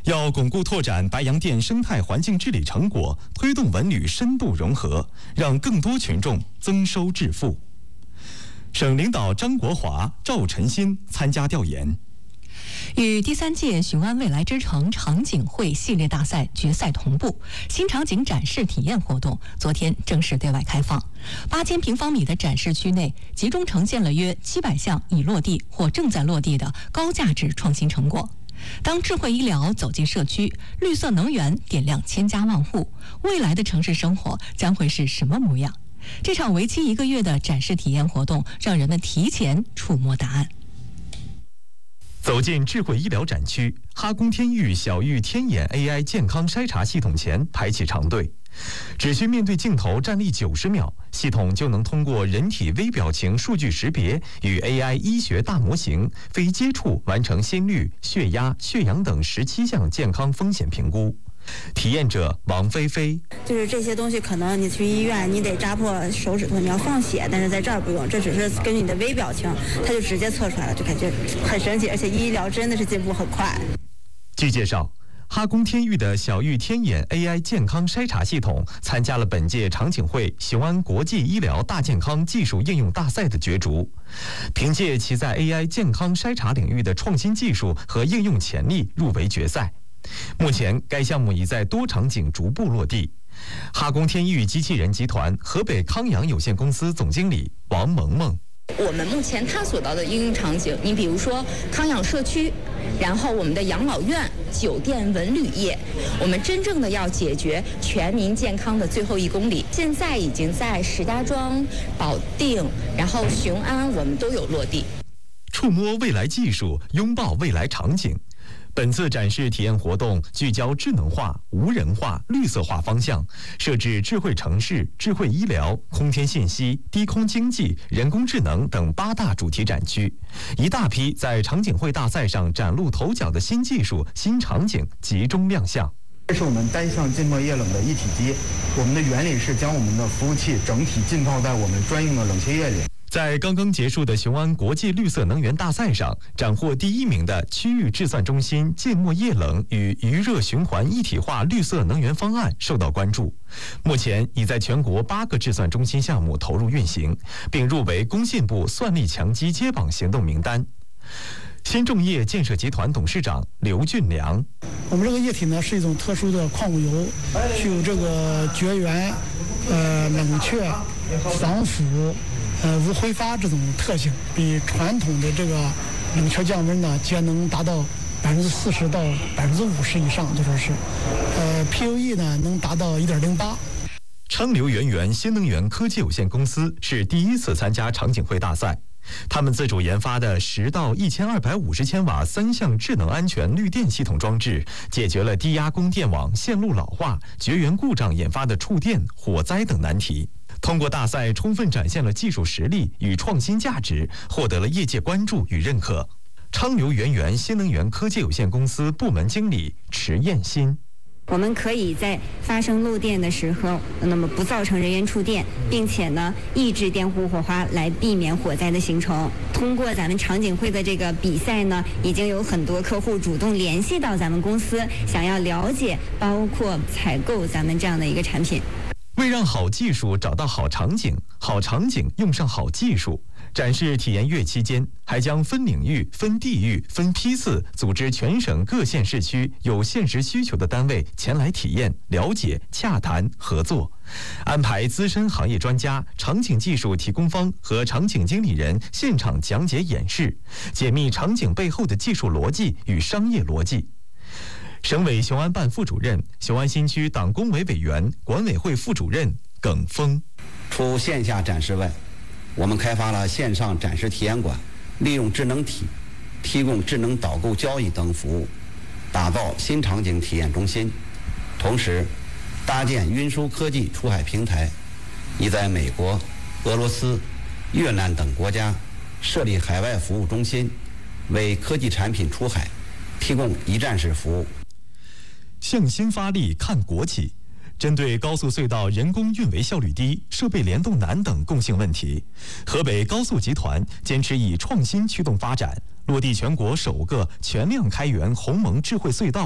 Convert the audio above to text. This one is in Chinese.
要巩固拓展白洋淀生态环境治理成果，推动文旅深度融合，让更多群众增收致富。省领导张国华、赵晨新参加调研。 与第3届雄安未来之城场景会系列大赛决赛同步，新场景展示体验活动昨天正式对外开放。8000平方米的展示区内，集中呈现了约700项已落地或正在落地的高价值创新成果。当智慧医疗走进社区，绿色能源点亮千家万户，未来的城市生活将会是什么模样？这场为期1个月的展示体验活动，让人们提前触摸答案。 走进智慧医疗展区，哈工天域小玉天眼 AI 健康筛查系统前排起长队，只需面对镜头站立90秒，系统就能通过人体微表情数据识别与 AI 医学大模型非接触完成心率、血压、血氧等17项健康风险评估。体验者王菲菲， 就是这些东西可能你去医院你得扎破手指头，你要放血，但是在这儿不用，这只是根据你的微表情，它就直接测出来了，就感觉很神奇，而且医疗真的是进步很快。 据介绍，哈工天域的小玉天眼 AI 健康筛查系统参加了本届场景会雄安国际医疗大健康技术应用大赛的角逐，凭借其在 AI 健康筛查领域的创新技术和应用潜力入围决赛。目前，该项目已在多场景逐步落地。哈工天域机器人集团河北康养有限公司总经理王萌萌， 我们目前探索到的应用场景，你比如说康养社区，然后我们的养老院、酒店、文旅业，我们真正的要解决全民健康的最后1公里。现在已经在石家庄、保定，然后雄安，我们都有落地。 触摸未来技术，拥抱未来场景。本次展示体验活动聚焦智能化、无人化、绿色化方向，设置智慧城市、智慧医疗、空天信息、低空经济、人工智能等8大主题展区，一大批在场景会大赛上崭露头角的新技术、新场景集中亮相。 这是我们单向浸泡液冷的一体机，我们的原理是将我们的服务器整体浸泡在我们专用的冷却液里。 在刚刚结束的雄安国际绿色能源大赛上，斩获第1名的区域制算中心浸没液冷与余热循环一体化绿色能源方案受到关注。目前已在全国8个制算中心项目投入运行，并入围工信部算力强基接榜行动名单。新众业建设集团董事长刘俊良， 我们这个液体呢是一种特殊的矿物油，具有这个绝缘、冷却、防腐、无挥发这种特性，比传统的这个冷却降温呢节能达到40%到50%以上，就说是，PUE 呢能达到1.08。 昌流源源新能源科技有限公司是第1次参加场景会大赛。他们自主研发的10到1250千瓦3项智能安全绿电系统装置，解决了低压供电网线路老化、绝缘故障引发的触电、火灾等难题。通过大赛，充分展现了技术实力与创新价值，获得了业界关注与认可。昌流源源新能源科技有限公司部门经理池燕新。 我们可以在发生漏电的时候，那么不造成人员触电，并且呢抑制电弧火花，来避免火灾的形成。通过咱们场景会的这个比赛呢，已经有很多客户主动联系到咱们公司，想要了解，包括采购咱们这样的一个产品。 为让好技术找到好场景，好场景用上好技术。展示体验月期间，还将分领域、分地域、分批次组织全省各县市区有现实需求的单位前来体验、了解、洽谈、合作，安排资深行业专家、场景技术提供方和场景经理人现场讲解演示，解密场景背后的技术逻辑与商业逻辑。省委雄安办副主任、雄安新区党工委委员、管委会副主任耿峰， 除线下展示外，我们开发了线上展示体验馆，利用智能体提供智能导购交易等服务，打造新场景体验中心。同时，搭建运输科技出海平台，已在美国、俄罗斯、越南等国家设立海外服务中心，为科技产品出海提供一站式服务。 向心发力看国企。针对高速隧道人工运维效率低、设备联动难等共性问题，河北高速集团坚持以创新驱动发展，落地全国首个全量开源鸿蒙智慧隧道